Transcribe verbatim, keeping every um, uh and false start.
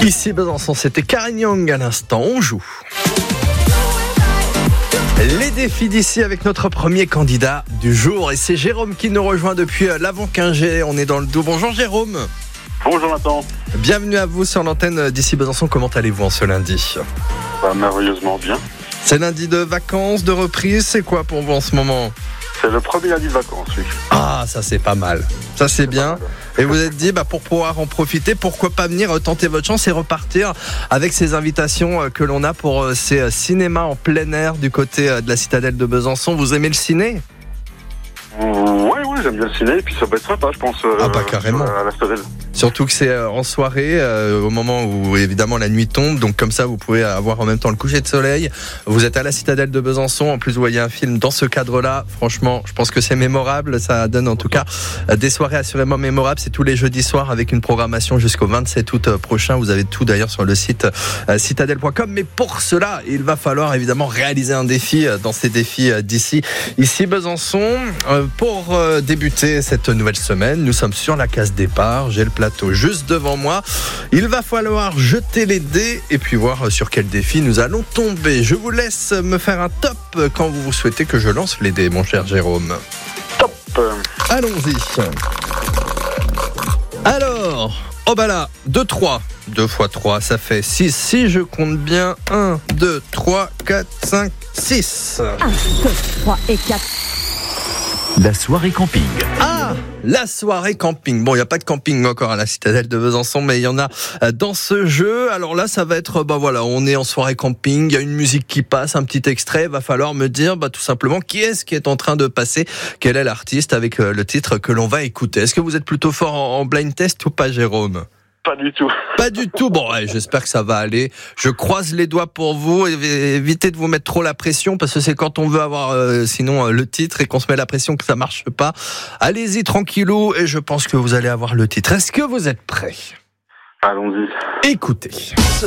Ici Besançon, c'était Karen Young à l'instant, on joue. Les défis d'ici avec notre premier candidat du jour. Et c'est Jérôme qui nous rejoint depuis l'Avant-Quingé. On est dans le Doubs. Bonjour Jérôme. Bonjour Nathan. Bienvenue à vous sur l'antenne d'ici Besançon. Comment allez-vous en ce lundi ? Bah, merveilleusement bien. C'est lundi de vacances, de reprise. C'est quoi pour vous en ce moment ? C'est le premier lundi de vacances, oui. Ah, ça c'est pas mal. Ça c'est bien. Et vous êtes dit, bah, pour pouvoir en profiter, pourquoi pas venir tenter votre chance et repartir avec ces invitations que l'on a pour ces cinémas en plein air du côté de la citadelle de Besançon. Vous aimez le ciné ? Oui, oui, j'aime bien le ciné, et puis ça va être sympa, je pense, euh, ah bah carrément. à la citadelle. Surtout que c'est en soirée, euh, au moment où évidemment la nuit tombe, donc comme ça vous pouvez avoir en même temps le coucher de soleil. Vous êtes à la citadelle de Besançon, en plus vous voyez un film dans ce cadre-là. Franchement, je pense que c'est mémorable, ça donne en tout cas des soirées assurément mémorables. C'est tous les jeudis soirs avec une programmation jusqu'au vingt-sept août prochain. Vous avez tout d'ailleurs sur le site euh, citadelle point com. Mais pour cela, il va falloir évidemment réaliser un défi dans ces défis d'ici, ici Besançon. Euh, pour euh, débuter cette nouvelle semaine, nous sommes sur la case départ. J'ai le plateau juste devant moi. Il va falloir jeter les dés et puis voir sur quel défi nous allons tomber. Je vous laisse me faire un top quand vous souhaitez que je lance les dés, mon cher Jérôme. Top. Allons-y. Alors, oh bah là, deux trois. deux fois trois, ça fait six. Si je compte bien, un, deux, trois, quatre, cinq, six. un, deux, trois et quatre. La soirée camping. Ah, la soirée camping. Bon, il n'y a pas de camping encore à la citadelle de Besançon, mais il y en a dans ce jeu. Alors là, ça va être, bah voilà, on est en soirée camping, il y a une musique qui passe, un petit extrait. Il va falloir me dire, bah tout simplement, qui est-ce qui est en train de passer, quel est l'artiste avec le titre que l'on va écouter. Est-ce que vous êtes plutôt fort en blind test ou pas, Jérôme ? Pas du tout. Pas du tout. Bon, ouais, j'espère que ça va aller. Je croise les doigts pour vous. Évitez de vous mettre trop la pression parce que c'est quand on veut avoir euh, sinon euh, le titre et qu'on se met la pression que ça marche pas. Allez-y tranquillou et je pense que vous allez avoir le titre. Est-ce que vous êtes prêts ? Allons-y. Écoutez.